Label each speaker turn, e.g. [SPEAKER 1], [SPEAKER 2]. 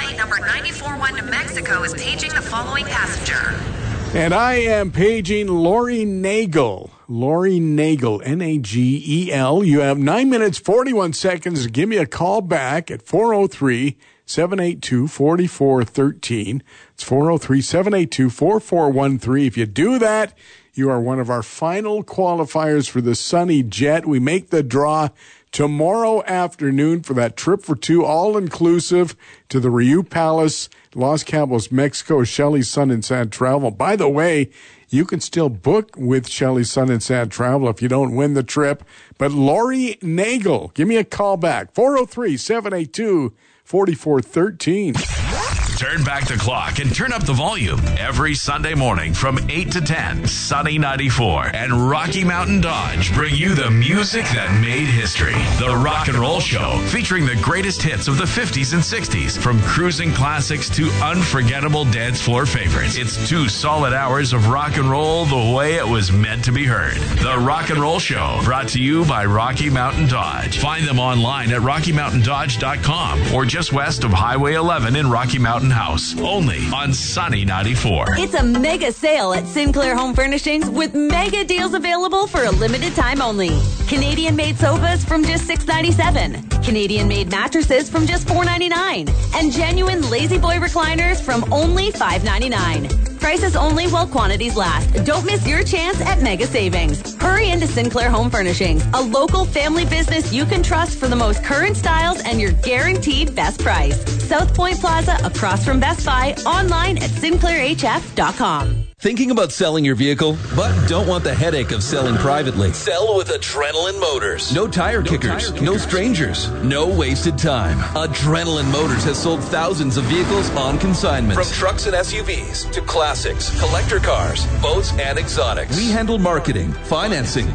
[SPEAKER 1] flight number 941 to Mexico is paging the following passenger.
[SPEAKER 2] And I am paging Lori Nagel. Lori Nagel, Nagel. You have 9 minutes, 41 seconds. Give me a call back at 403-782-4413. It's 403-782-4413. If you do that, you are one of our final qualifiers for the Sunny Jet. We make the draw tomorrow afternoon for that trip for two, all-inclusive, to the Riu Palace, Los Cabos, Mexico, Shelley's Sun and Sand Travel. By the way, you can still book with Shelley's Sun and Sand Travel if you don't win the trip. But Lori Nagel, give me a call back, 403-782-4413.
[SPEAKER 3] Turn back the clock and turn up the volume every Sunday morning from 8 to 10. Sunny 94 and Rocky Mountain Dodge bring you the music that made history. The Rock and Roll Show, featuring the greatest hits of the 50s and 60s, from cruising classics to unforgettable dance floor favorites. It's 2 solid hours of rock and roll the way it was meant to be heard. The Rock and Roll Show, brought to you by Rocky Mountain Dodge. Find them online at RockyMountainDodge.com or just west of Highway 11 in Rocky Mountain House, only on Sunny 94.
[SPEAKER 4] It's a mega sale at Sinclair Home Furnishings with mega deals available for a limited time only. Canadian-made sofas from just $6.97. Canadian-made mattresses from just $4.99. And genuine Lazy Boy recliners from only $5.99. Prices only while quantities last. Don't miss your chance at mega savings. Hurry into Sinclair Home Furnishings, a local family business you can trust for the most current styles and your guaranteed best price. South Point Plaza, across from Best Buy, online at sinclairhf.com.
[SPEAKER 5] Thinking about selling your vehicle, but don't want the headache of selling privately? Sell with Adrenaline Motors. No tire kickers, no strangers, no wasted time. Adrenaline Motors has sold thousands of vehicles on consignment. From trucks and SUVs to classics, collector cars, boats, and exotics. We handle marketing, financing,